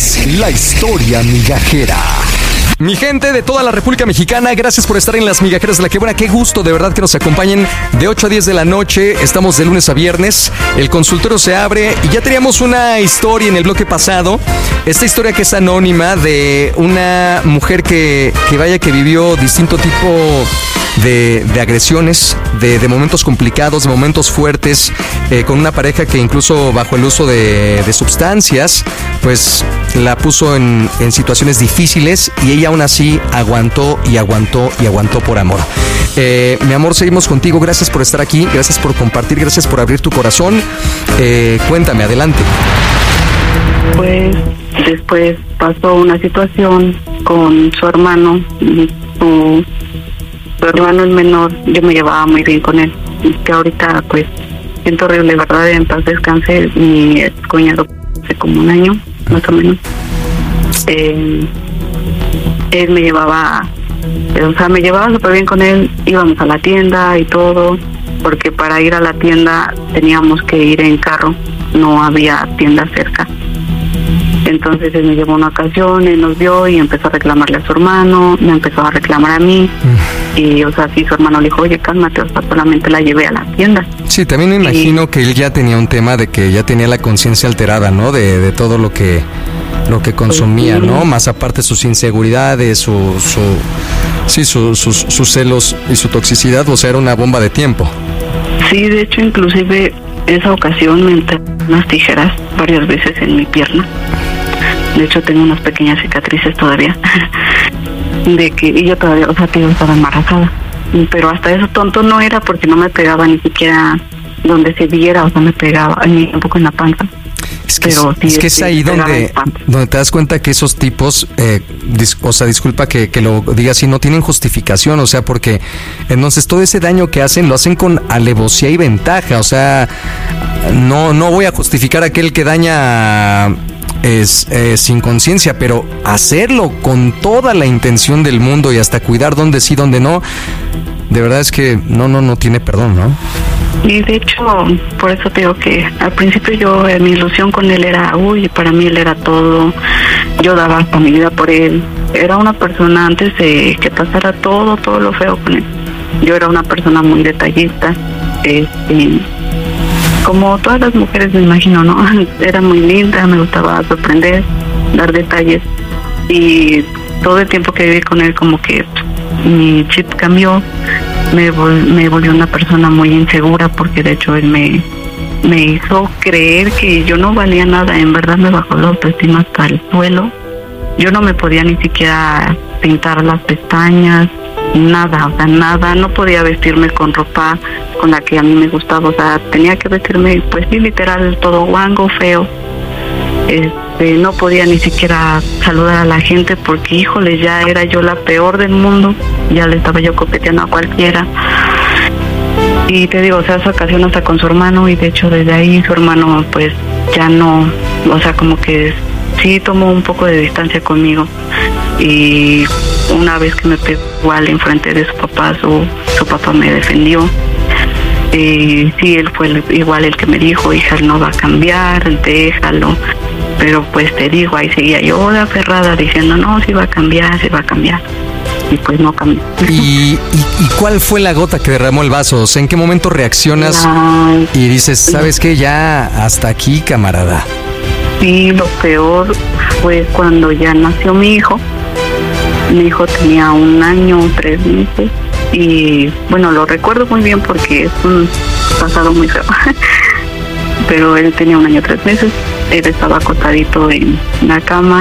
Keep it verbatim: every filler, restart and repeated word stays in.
es La Historia Migajera. Mi gente de toda la República Mexicana, gracias por estar en Las Migajeras de la Quebuena. Qué gusto, de verdad, que nos acompañen de ocho a diez de la noche. Estamos de lunes a viernes. El consultorio se abre y ya teníamos una historia en el bloque pasado. Esta historia que es anónima de una mujer que, que vaya, que vivió distinto tipo de, de agresiones, de, de momentos complicados, de momentos fuertes, eh, con una pareja que incluso bajo el uso de, de sustancias, pues la puso en, en situaciones difíciles y ella aún así aguantó y aguantó y aguantó por amor. Eh, mi amor, seguimos contigo. Gracias por estar aquí, gracias por compartir, gracias por abrir tu corazón. Eh, cuéntame, adelante. Pues después pasó una situación con su hermano. Su, su hermano el menor, yo me llevaba muy bien con él. Y que ahorita pues siento horrible, ¿verdad? En paz descanse. Mi cuñado hace como un año, más o menos. Eh, él me llevaba, o sea, me llevaba súper bien con él. Íbamos a la tienda y todo, porque para ir a la tienda teníamos que ir en carro, no había tienda cerca. Entonces él me llevó una ocasión, él nos vio y empezó a reclamarle a su hermano, me empezó a reclamar a mí. Y, o sea, sí, su hermano le dijo, oye, cálmate, o sea, solamente la llevé a la tienda. Sí, también me imagino y... que él ya tenía un tema de que ya tenía la conciencia alterada, ¿no? De, de todo lo que lo que consumía, pues sí, ¿no? Más aparte sus inseguridades, su, su sí, su, sus, sus celos y su toxicidad, o sea, era una bomba de tiempo. Sí, de hecho, inclusive esa ocasión me entré unas tijeras varias veces en mi pierna. De hecho, tengo unas pequeñas cicatrices todavía. De que, y yo todavía, o sea, que yo estaba embarazada. Pero hasta eso tonto no era, porque no me pegaba ni siquiera donde se viera, o sea, me pegaba ni un poco en la panza. Es que, pero, es, sí, que es sí, ahí donde, donde te das cuenta que esos tipos, eh, dis, o sea, disculpa que, que lo diga así, no tienen justificación, o sea, porque entonces todo ese daño que hacen lo hacen con alevosía y ventaja, o sea, no, no voy a justificar a aquel que daña es eh, sin conciencia, pero hacerlo con toda la intención del mundo y hasta cuidar dónde sí, dónde no, de verdad es que no, no, no tiene perdón, ¿no? Y de hecho, por eso te digo que al principio yo, eh, mi ilusión con él era, uy, para mí él era todo, yo daba hasta mi vida por él. Era una persona, antes de que pasara todo, todo lo feo con él, yo era una persona muy detallista, este, como todas las mujeres me imagino, ¿no? Era muy linda, me gustaba sorprender, dar detalles, y todo el tiempo que viví con él como que mi chip cambió. Me, vol- me volvió una persona muy insegura, porque de hecho él me, me hizo creer que yo no valía nada. En verdad me bajó la autoestima hasta el suelo. Yo no me podía ni siquiera pintar las pestañas, nada, o sea, nada. No podía vestirme con ropa con la que a mí me gustaba, o sea, tenía que vestirme, pues sí, literal, todo guango, feo. Este, no podía ni siquiera saludar a la gente, porque híjole, ya era yo la peor del mundo, ya le estaba yo coqueteando a cualquiera. Y te digo, o sea, esa ocasión hasta con su hermano, y de hecho desde ahí su hermano pues ya no, o sea, como que sí tomó un poco de distancia conmigo. Y una vez que me pegó igual enfrente de su papá, su, su papá me defendió. Y sí, él fue el, igual el que me dijo, hija, él no va a cambiar, déjalo. Pero pues te digo, ahí seguía yo de aferrada diciendo, no, sí va a cambiar, sí va a cambiar. Y pues no cambió. ¿Y, y, y cuál fue la gota que derramó el vaso? O sea, ¿en qué momento reaccionas la... y dices, sabes qué, ya hasta aquí, camarada? Sí, lo peor fue cuando ya nació mi hijo. Mi hijo tenía un año, tres meses. Y bueno, lo recuerdo muy bien porque es un pasado muy feo. Pero él tenía un año, tres meses. Él estaba acostadito en la cama